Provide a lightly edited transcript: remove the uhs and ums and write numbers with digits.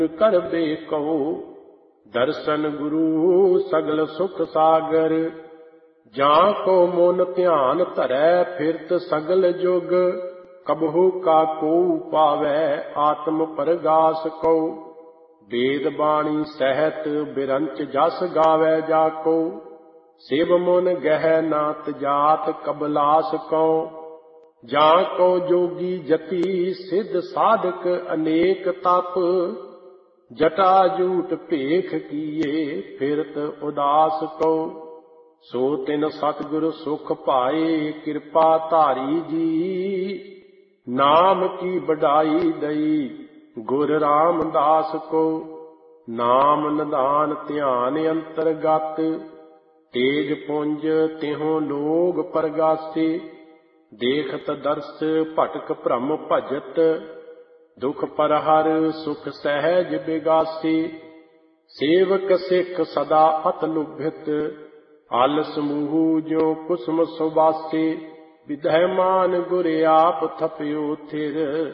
कर बेकहो दर्शन गुरु सगल सुख सागर। जां को मोन ध्यान धरै फिरत सगल जुग। कबहु का को पावै आत्म परगास को। वेद बाणी सहत बिरंच जस गावै जाको। शिव मुन गह नात जात कबलास को। जां को जोगी जति सिद्ध साधक अनेक तप। जटा जूट भेख किए फिरत उदास को। सो तिन सतगुर सुख पाए कृपा धारी जी। नाम की बढ़ाई दई गुर रामदास को। नाम निदान ध्यान अंतरगत तेज पुंज तिहों लोग परगासे। देखत दर्श भटक भ्रम भजत दुख परहर सुख सहज बिगासी। सेवक सिख सदा अत लुभित अल समूह जो कुसुम सुबासी। विधैमान गुर आप थप्यो थिर